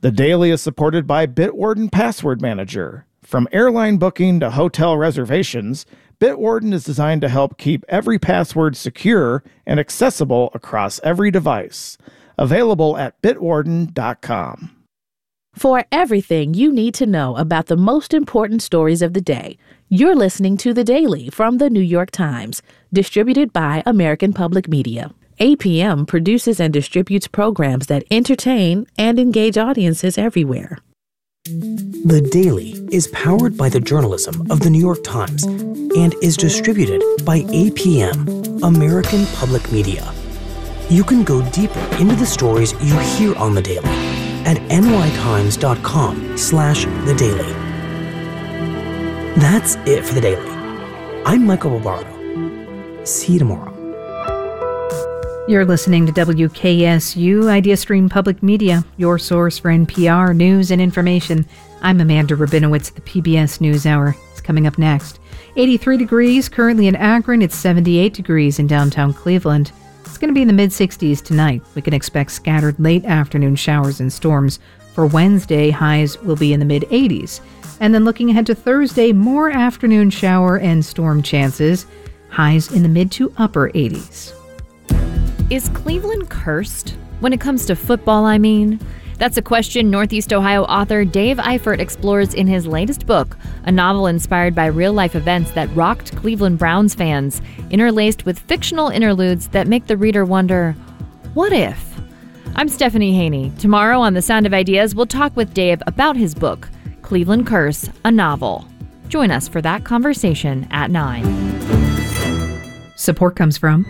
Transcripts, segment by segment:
The Daily is supported by Bitwarden Password Manager. From airline booking to hotel reservations, Bitwarden is designed to help keep every password secure and accessible across every device. Available at bitwarden.com. For everything you need to know about the most important stories of the day, you're listening to The Daily from The New York Times, distributed by American Public Media. APM produces and distributes programs that entertain and engage audiences everywhere. The Daily is powered by the journalism of The New York Times and is distributed by APM, American Public Media. You can go deeper into the stories you hear on The Daily at nytimes.com/The Daily. That's it for The Daily. I'm Michael Barbaro. See you tomorrow. You're listening to WKSU IdeaStream Public Media, your source for NPR news and information. I'm Amanda Rabinowitz at the PBS NewsHour. It's coming up next. 83 degrees currently in Akron. It's 78 degrees in downtown Cleveland. It's going to be in the mid-60s tonight. We can expect scattered late afternoon showers and storms. For Wednesday, highs will be in the mid-80s. And then looking ahead to Thursday, more afternoon shower and storm chances. Highs in the mid to upper 80s. Is Cleveland cursed? When it comes to football, I mean. That's a question Northeast Ohio author Dave Eifert explores in his latest book, a novel inspired by real-life events that rocked Cleveland Browns fans, interlaced with fictional interludes that make the reader wonder, what if? I'm Stephanie Haney. Tomorrow on The Sound of Ideas, we'll talk with Dave about his book, Cleveland Curse, a Novel. Join us for that conversation at 9. Support comes from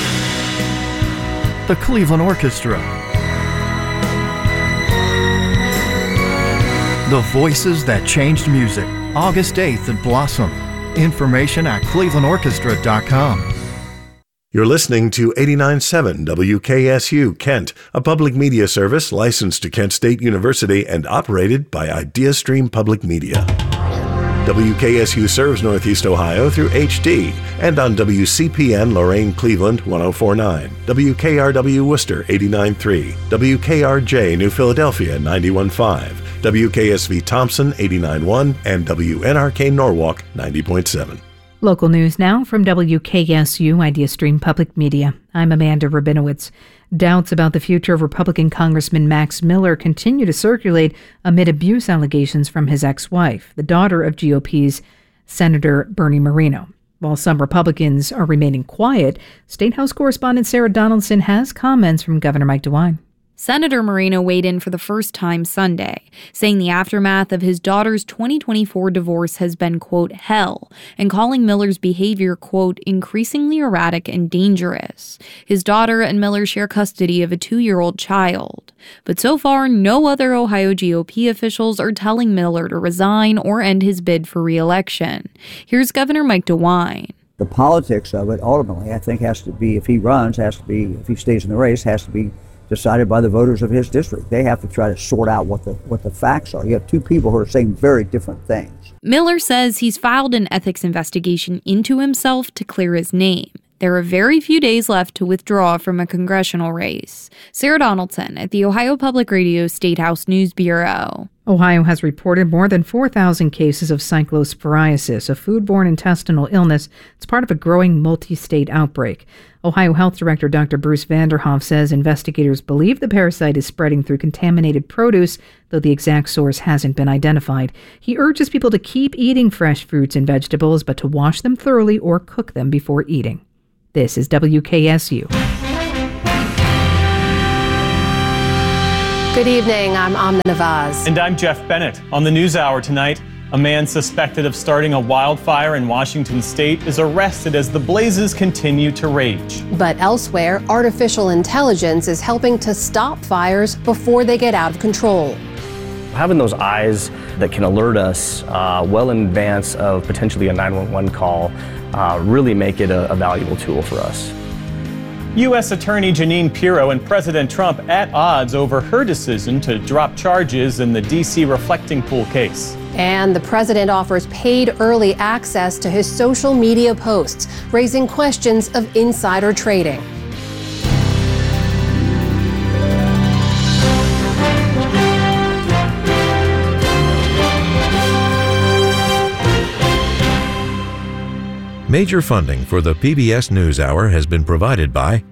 the Cleveland Orchestra. The Voices That Changed Music, August 8th at Blossom. Information at clevelandorchestra.com. You're listening to 89.7 WKSU Kent, a public media service licensed to Kent State University and operated by IdeaStream Public Media. WKSU serves Northeast Ohio through HD and on WCPN Lorain Cleveland 104.9, WKRW Worcester 89.3, WKRJ New Philadelphia 91.5, WKSV Thompson 89.1, and WNRK Norwalk 90.7. Local news now from WKSU IdeaStream Public Media. I'm Amanda Rabinowitz. Doubts about the future of Republican Congressman Max Miller continue to circulate amid abuse allegations from his ex-wife, the daughter of GOP's Senator Bernie Moreno. While some Republicans are remaining quiet, State House correspondent Sarah Donaldson has comments from Governor Mike DeWine. Senator Moreno weighed in for the first time Sunday, saying the aftermath of his daughter's 2024 divorce has been, quote, hell, and calling Miller's behavior, quote, increasingly erratic and dangerous. His daughter and Miller share custody of a 2-year-old child. But so far, no other Ohio GOP officials are telling Miller to resign or end his bid for re-election. Here's Governor Mike DeWine. The politics of it, ultimately, I think has to be, if he runs, if he stays in the race, has to be decided by the voters of his district. They have to try to sort out what the facts are. You have two people who are saying very different things. Miller says he's filed an ethics investigation into himself to clear his name. There are very few days left to withdraw from a congressional race. Sarah Donaldson at the Ohio Public Radio State House News Bureau. Ohio has reported more than 4,000 cases of cyclosporiasis, a foodborne intestinal illness. It's part of a growing multi-state outbreak. Ohio Health Director Dr. Bruce Vanderhoff says investigators believe the parasite is spreading through contaminated produce, though the exact source hasn't been identified. He urges people to keep eating fresh fruits and vegetables, but to wash them thoroughly or cook them before eating. This is WKSU. Good evening, I'm Amna Nawaz. And I'm Jeff Bennett. On the NewsHour tonight, a man suspected of starting a wildfire in Washington state is arrested as the blazes continue to rage. But elsewhere, artificial intelligence is helping to stop fires before they get out of control. Having those eyes that can alert us well in advance of potentially a 911 call really make it a valuable tool for us. U.S. Attorney Jeanine Pirro and President Trump at odds over her decision to drop charges in the D.C. reflecting pool case. And the president offers paid early access to his social media posts, raising questions of insider trading. Major funding for the PBS NewsHour has been provided by